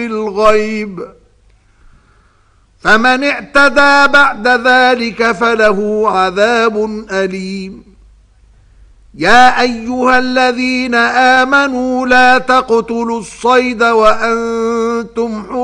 بالغيب، فمن اعتدى بعد ذلك فله عذاب أليم. يا أيها الذين آمنوا لا تقتلوا الصيد وأنتم